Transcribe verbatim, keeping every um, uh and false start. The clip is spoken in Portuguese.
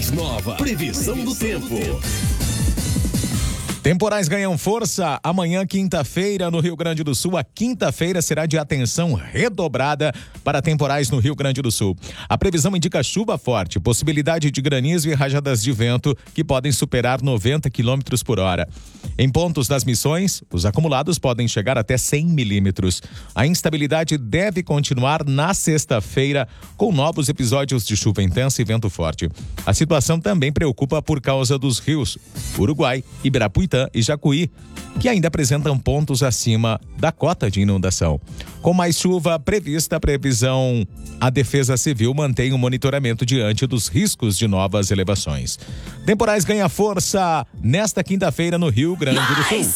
mais nova previsão do tempo. Temporais ganham força amanhã, quinta-feira, no Rio Grande do Sul. A quinta-feira será de atenção redobrada para temporais no Rio Grande do Sul. A previsão indica chuva forte, possibilidade de granizo e rajadas de vento que podem superar noventa quilômetros por hora. Em pontos das Missões, os acumulados podem chegar até cem milímetros. A instabilidade deve continuar na sexta-feira, com novos episódios de chuva intensa e vento forte. A situação também preocupa por causa dos rios Uruguai, Ibirapuitã e Jacuí, que ainda apresentam pontos acima da cota de inundação. Com mais chuva prevista, a previsão, a Defesa Civil mantém o monitoramento diante dos riscos de novas elevações. Temporais ganha força nesta quinta-feira no Rio Grande do Sul.